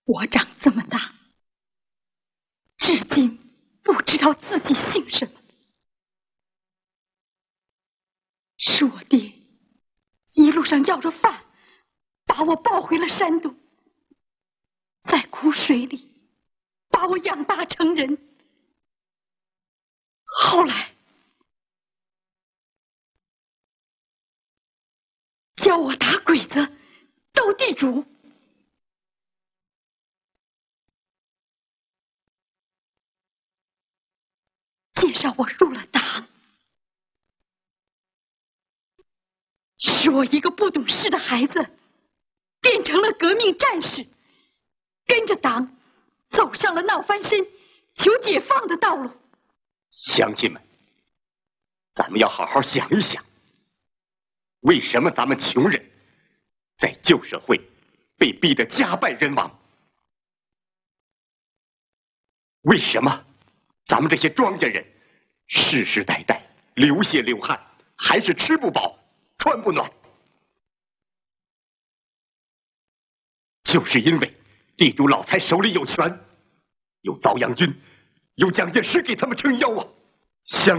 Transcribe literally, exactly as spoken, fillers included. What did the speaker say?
我长这么大，至今不知道自己姓什么。是我爹一路上要着饭，把我抱回了山东，在苦水里把我养大成人。后来教我打鬼子、斗地主，介绍我入了党，使我一个不懂事的孩子变成了革命战士，跟着党走上了闹翻身、求解放的道路。 乡亲们，咱们要好好想一想，为什么咱们穷人在旧社会被逼得家败人亡？为什么咱们这些庄稼人世世代代流血流汗，还是吃不饱穿不暖？就是因为地主老财手里有权，有遭阳军，有蒋介石给他们撑腰啊！乡